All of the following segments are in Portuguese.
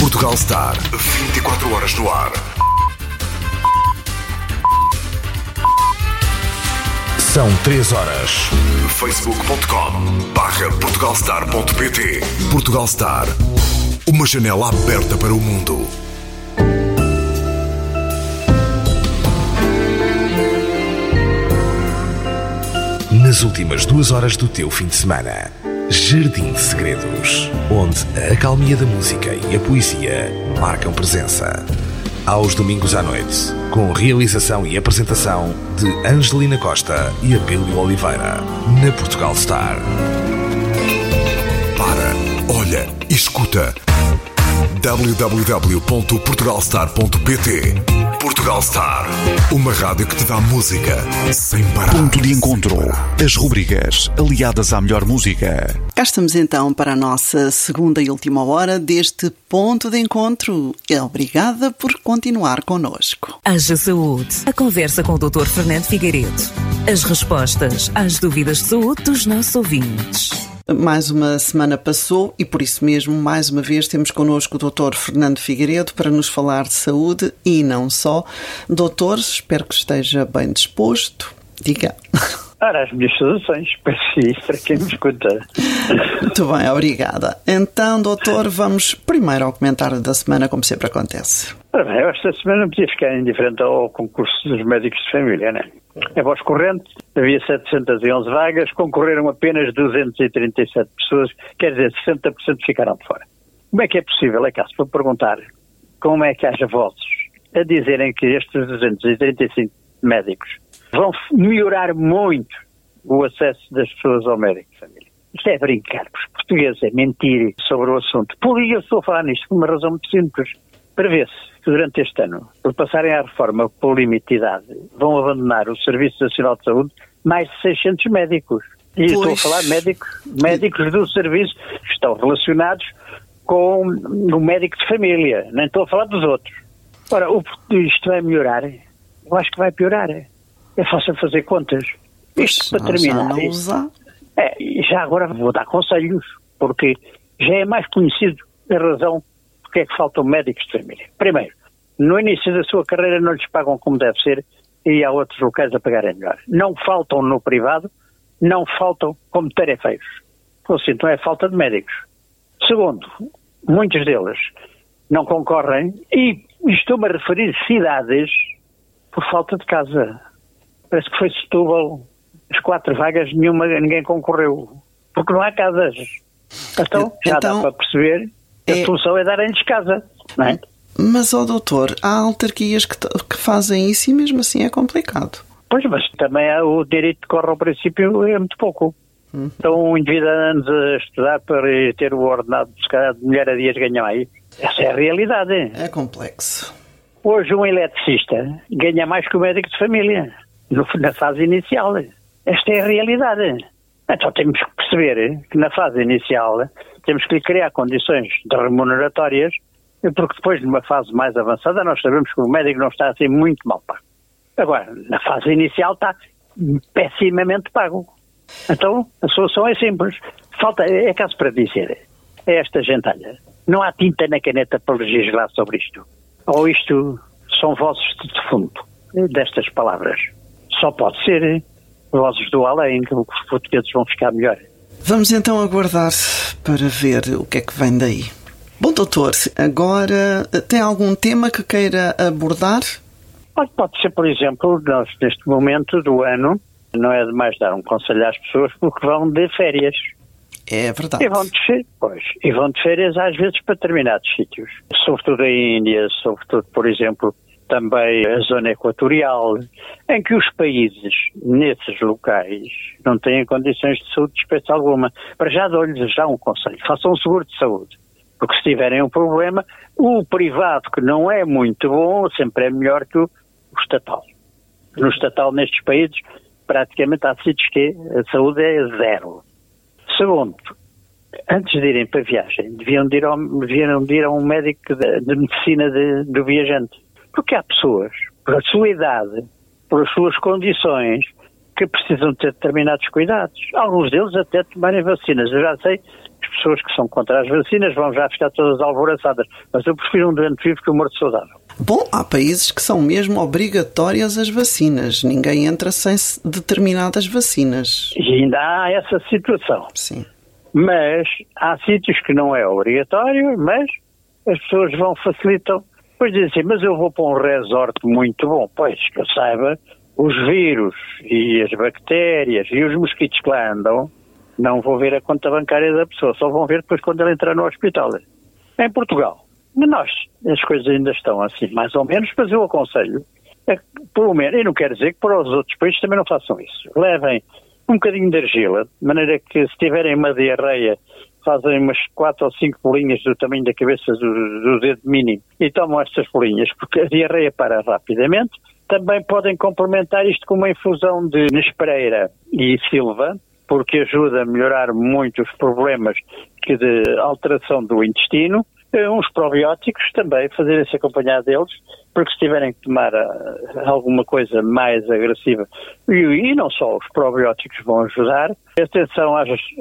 Portugal Star, 24 horas no ar. São 3 horas. facebook.com/portugalstar.pt. Portugal Star, uma janela aberta para o mundo. Nas últimas 2 horas do teu fim de semana, Jardim de Segredos, onde a acalmia da música e a poesia marcam presença. Aos domingos à noite, com realização e apresentação de Angelina Costa e Abílio Oliveira, na Portugal Star. Para, olha e escuta. www.portugalstar.pt. Portugal Star, uma rádio que te dá música sem parar. Ponto de encontro. As rubricas aliadas à melhor música. Cá estamos então para a nossa segunda e última hora deste Ponto de Encontro. Obrigada por continuar connosco. Haja Saúde. A conversa com o Dr. Fernando Figueiredo. As respostas às dúvidas de saúde dos nossos ouvintes. Mais uma semana passou e por isso mesmo, mais uma vez, temos connosco o Dr. Fernando Figueiredo para nos falar de saúde e não só. Doutor, espero que esteja bem disposto. Diga. Ora, as minhas saudações para si, para quem me escuta. Muito bem, obrigada. Então, doutor, vamos primeiro ao comentário da semana, como sempre acontece. Ora bem, esta semana não podia ficar indiferente ao concurso dos médicos de família, não é? A voz corrente, havia 711 vagas, concorreram apenas 237 pessoas, quer dizer, 60% ficaram de fora. Como é que é possível, é caso para perguntar, como é que haja vozes a dizerem que estes 235 médicos vão melhorar muito o acesso das pessoas ao médico de família? Isto é brincar com os portugueses, é mentir sobre o assunto. Eu estou a falar nisto por uma razão muito simples. Prevê-se que durante este ano, por passarem à reforma por limite de idade, vão abandonar o Serviço Nacional de Saúde mais de 600 médicos. E estou a falar de médicos do serviço que estão relacionados com o médico de família. Nem estou a falar dos outros. Ora, isto vai melhorar? Eu acho que vai piorar. É fácil fazer contas. Isto para terminar. Já agora vou dar conselhos, porque já é mais conhecido a razão porque é que faltam médicos de família. Primeiro, no início da sua carreira não lhes pagam como deve ser e há outros locais a pagarem melhor. Não faltam no privado, não faltam como tarefeiros. Assim, não é falta de médicos. Segundo, muitos deles não concorrem e estou-me a referir cidades por falta de casa. Parece que foi Setúbal, as 4 vagas, ninguém concorreu, porque não há casas. Então já dá para perceber que a solução é darem-lhes casa, não é? Mas, doutor, há autarquias que fazem isso e mesmo assim é complicado. Pois, mas também o direito de corre ao princípio é muito pouco. Então, um indivíduo anda a estudar para ter o ordenado, se calhar, de mulher a dias ganha mais. Essa é a realidade. É complexo. Hoje um eletricista ganha mais que o médico de família, na fase inicial. Esta é a realidade. Então temos que perceber que na fase inicial temos que lhe criar condições de remuneratórias, porque depois numa fase mais avançada nós sabemos que o médico não está assim muito mal pago. Agora, na fase inicial está pessimamente pago. Então a solução é simples. É caso para dizer, é esta gentalha. Não há tinta na caneta para legislar sobre isto. Ou isto são vozes de defunto destas palavras. Só pode ser vozes do além, que os portugueses vão ficar melhor. Vamos então aguardar para ver o que é que vem daí. Bom, doutor, agora tem algum tema que queira abordar? Pode ser, por exemplo, nós neste momento do ano, não é demais dar um conselho às pessoas porque vão de férias. É verdade. E vão de férias às vezes para determinados sítios. Sobretudo a Índia, sobretudo, por exemplo, também a zona equatorial, em que os países, nesses locais, não têm condições de saúde de espécie alguma. Para já dou-lhes já um conselho, façam um seguro de saúde, porque se tiverem um problema, o privado, que não é muito bom, sempre é melhor que o estatal. No estatal, nestes países, praticamente há sítios que a saúde é zero. Segundo, antes de irem para a viagem, deviam de ir a um médico de medicina do viajante. Porque há pessoas, pela sua idade, pelas suas condições, que precisam ter determinados cuidados. Alguns deles até tomarem vacinas. Eu já sei que pessoas que são contra as vacinas vão já ficar todas alvoroçadas, mas eu prefiro um doente vivo que um morto saudável. Bom, há países que são mesmo obrigatórias as vacinas. Ninguém entra sem determinadas vacinas. E ainda há essa situação. Sim. Mas há sítios que não é obrigatório, mas as pessoas facilitam. Depois dizem assim, mas eu vou para um resort muito bom. Pois, que eu saiba, os vírus e as bactérias e os mosquitos que lá andam não vão ver a conta bancária da pessoa, só vão ver depois quando ela entrar no hospital. Em Portugal, nós, as coisas ainda estão assim, mais ou menos, mas eu aconselho, pelo menos, e não quero dizer que para os outros países também não façam isso. Levem um bocadinho de argila, de maneira que se tiverem uma diarreia, fazem umas 4 ou 5 bolinhas do tamanho da cabeça do dedo mínimo e tomam estas bolinhas, porque a diarreia para rapidamente. Também podem complementar isto com uma infusão de nespereira e silva, porque ajuda a melhorar muito os problemas de alteração do intestino. Uns probióticos também, fazer-se acompanhar deles, porque se tiverem que tomar alguma coisa mais agressiva, e não só os probióticos vão ajudar. Atenção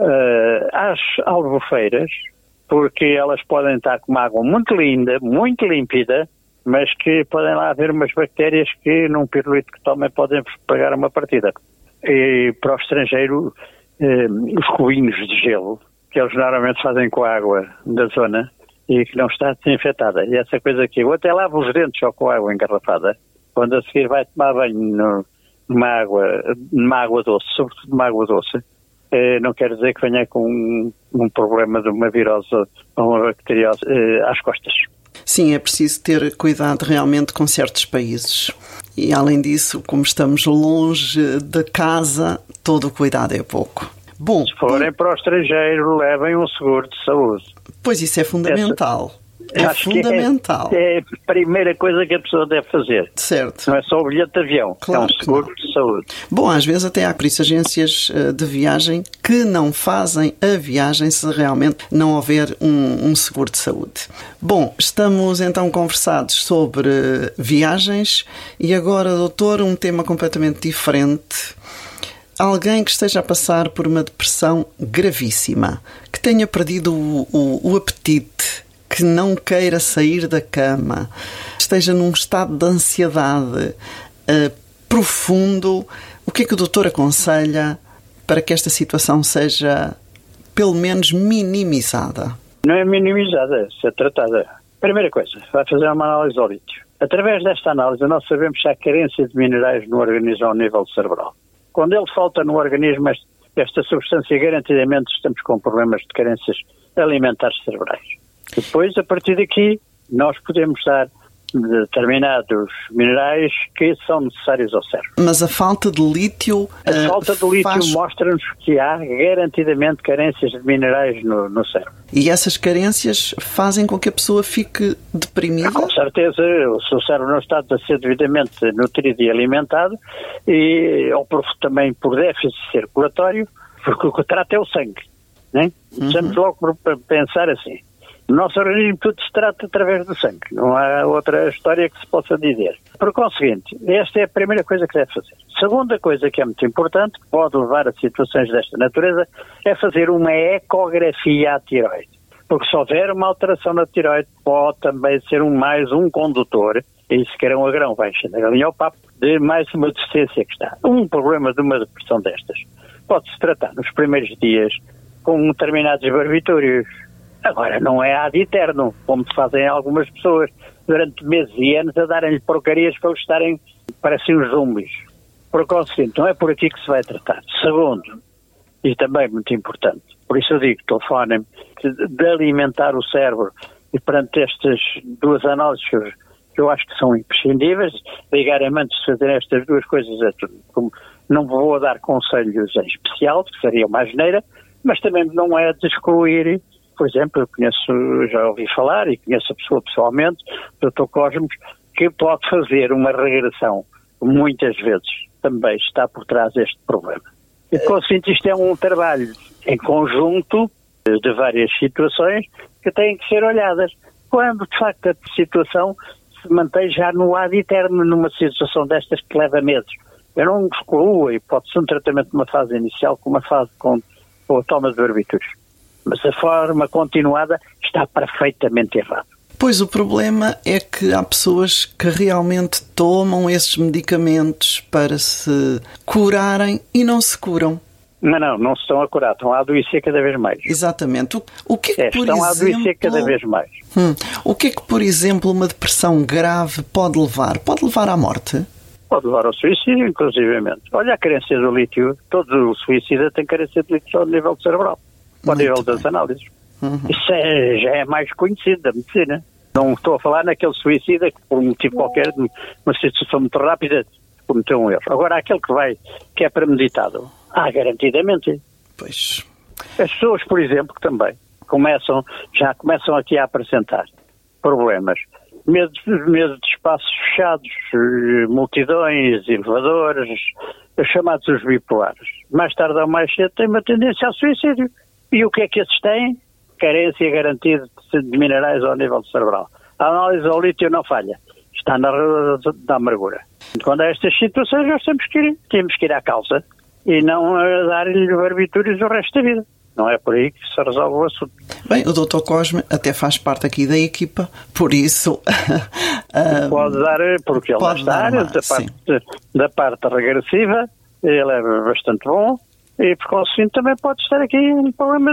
às albufeiras, porque elas podem estar com uma água muito linda, muito límpida, mas que podem lá haver umas bactérias que num pirulito que tomem podem pagar uma partida. E para o estrangeiro, os cubinhos de gelo, que eles normalmente fazem com a água da zona, e que não está desinfetada. E essa coisa aqui, eu até lavo os dentes só com água engarrafada, quando a seguir vai tomar banho numa água doce, sobretudo numa água doce, não quer dizer que venha com um problema de uma virose ou uma bacteriose às costas. Sim, é preciso ter cuidado realmente com certos países. E além disso, como estamos longe da casa, todo o cuidado é pouco. Bom, se forem para o estrangeiro, levem um seguro de saúde. Pois isso é fundamental. É fundamental. É a primeira coisa que a pessoa deve fazer. Certo. Não é só o bilhete de avião, claro, é um seguro de saúde. Bom, às vezes até há por isso agências de viagem que não fazem a viagem se realmente não houver um seguro de saúde. Bom, estamos então conversados sobre viagens e agora, doutor, um tema completamente diferente. Alguém que esteja a passar por uma depressão gravíssima, que tenha perdido o apetite, que não queira sair da cama, esteja num estado de ansiedade profundo, o que é que o doutor aconselha para que esta situação seja, pelo menos, minimizada? Não é minimizada, é tratada. Primeira coisa, vai fazer uma análise ao lítio. Através desta análise, nós sabemos se há carência de minerais no organismo ao nível cerebral. Quando ele falta no organismo esta substância, garantidamente estamos com problemas de carências alimentares cerebrais. Depois, a partir daqui, nós podemos dar determinados minerais que são necessários ao cérebro. Mas a falta de lítio... A falta de lítio mostra-nos que há garantidamente carências de minerais no cérebro. E essas carências fazem com que a pessoa fique deprimida? Com certeza, o seu cérebro não está a ser devidamente nutrido e alimentado, ou também por déficit circulatório, porque o que trata é o sangue. Né? Precisamos logo por pensar assim. No nosso organismo tudo se trata através do sangue. Não há outra história que se possa dizer. Por conseguinte, esta é a primeira coisa que deve fazer. Segunda coisa que é muito importante, que pode levar a situações desta natureza, é fazer uma ecografia à tireoide. Porque se houver uma alteração na tireoide, pode também ser mais um condutor, e se grão a grão vai enchendo a galinha ao papo, de mais uma deficiência que está. Um problema de uma depressão destas pode-se tratar nos primeiros dias com determinados barbitúrios. Agora, não é ad eterno, como se fazem algumas pessoas durante meses e anos a darem-lhe porcarias para eles estarem, parecem uns zombies. Por conseguinte, não é por aqui que se vai tratar. Segundo, e também muito importante, por isso eu digo, telefonem-me, de alimentar o cérebro, e perante estas duas análises que eu acho que são imprescindíveis, ligarem-me antes de fazer estas duas coisas, como não vou dar conselhos em especial, que seria uma asneira, mas também não é de excluir. Por exemplo, eu conheço, já ouvi falar e conheço a pessoa pessoalmente, o Dr. Cosmos, que pode fazer uma regressão, muitas vezes também está por trás deste problema. E, por conseguinte, isto é um trabalho em conjunto de várias situações que têm que ser olhadas. Quando, de facto, a situação se mantém já no ad eterno, numa situação destas que leva meses. Eu não excluo a hipótese de um tratamento numa fase inicial com uma fase com a toma de barbitúrios. Mas a forma continuada está perfeitamente errada. Pois o problema é que há pessoas que realmente tomam esses medicamentos para se curarem e não se curam. Não se estão a curar, estão a adoecer cada vez mais. Exatamente. O que é que, por estão a exemplo, adoecer cada vez mais. O que é que, por exemplo, uma depressão grave pode levar? Pode levar à morte? Pode levar ao suicídio, inclusivamente. Olha a carência do lítio. Todo o suicida tem carência de lítio ao nível cerebral, ao nível das análises. Isso já é mais conhecido da medicina. Não estou a falar naquele suicida que, por um motivo qualquer, uma situação muito rápida, cometeu um erro. Agora, aquele que é premeditado, garantidamente. Pois. As pessoas, por exemplo, que também já começam aqui a apresentar problemas. Medo de espaços fechados, multidões, elevadores, os chamados os bipolares. Mais tarde ou mais cedo têm uma tendência ao suicídio. E o que é que esses têm? Carência garantida de minerais ao nível cerebral. A análise ao lítio não falha. Está na roda da amargura. Quando há estas situações, nós temos que ir à causa e não dar-lhe barbitúrios o resto da vida. Não é por aí que se resolve o assunto. Bem, o Dr. Cosme até faz parte aqui da equipa, por isso... pode dar, porque ele pode está da parte regressiva, ele é bastante bom, e por conseguinte também pode estar aqui um problema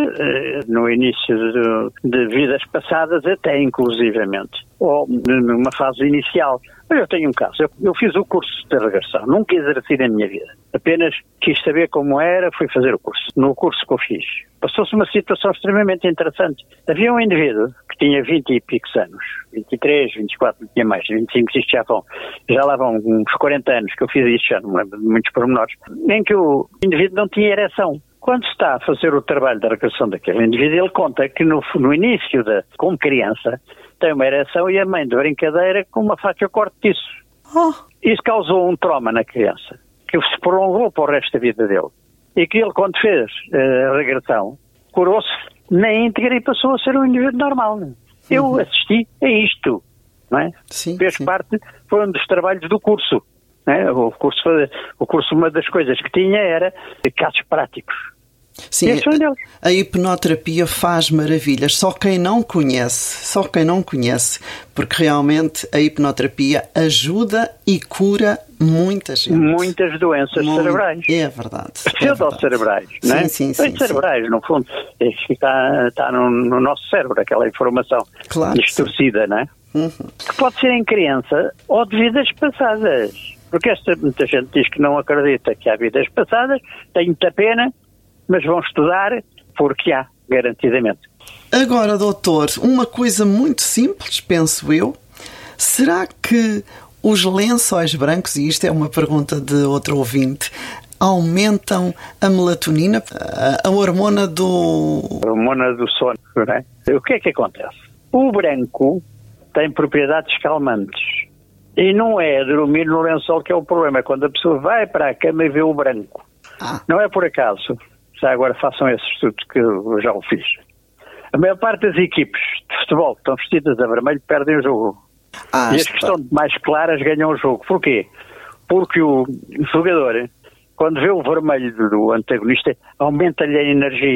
no início de vidas passadas, até inclusivamente, ou numa fase inicial. Mas eu tenho um caso, eu fiz o curso de regressão, nunca exerci na minha vida, apenas quis saber como era, fui fazer o curso. No curso que eu fiz, passou-se uma situação extremamente interessante. Havia um indivíduo que tinha 20 e picos anos, 23, 24, não tinha mais, 25, isto já lá vão uns 40 anos que eu fiz isto, já não me lembro de muitos pormenores, em que o indivíduo não tinha ereção. Quando se está a fazer o trabalho da regressão daquele indivíduo, ele conta que no início, como criança, tem uma ereção e a mãe de brincadeira com uma faca corta disso. Isso causou um trauma na criança, que se prolongou para o resto da vida dele. E que ele, quando fez a regressão, curou-se na íntegra e passou a ser um indivíduo normal. Eu assisti a isto, não é? Sim, fez parte, foi um dos trabalhos do curso. Não é? O curso, uma das coisas que tinha era casos práticos. Sim, a hipnoterapia faz maravilhas, só quem não conhece, porque realmente a hipnoterapia ajuda e cura muita gente. Muitas doenças cerebrais. É verdade. Pseudocerebrais, não é? Sim. Cerebrais, no fundo, está no nosso cérebro, aquela informação distorcida, não é? Que pode ser em criança ou de vidas passadas. Porque muita gente diz que não acredita que há vidas passadas, tem muita pena, mas vão estudar porque há, garantidamente. Agora, doutor, uma coisa muito simples, penso eu. Será que os lençóis brancos, e isto é uma pergunta de outro ouvinte, aumentam a melatonina, a hormona do... A hormona do sono, não é? O que é que acontece? O branco tem propriedades calmantes. E não é dormir no lençol que é o problema, é quando a pessoa vai para a cama e vê o branco. Não é por acaso. Já agora façam esse estudo que eu já o fiz. A maior parte das equipes de futebol que estão vestidas a vermelho perdem o jogo. E as que estão mais claras ganham o jogo. Porquê? Porque o jogador, quando vê o vermelho do antagonista, aumenta-lhe a energia.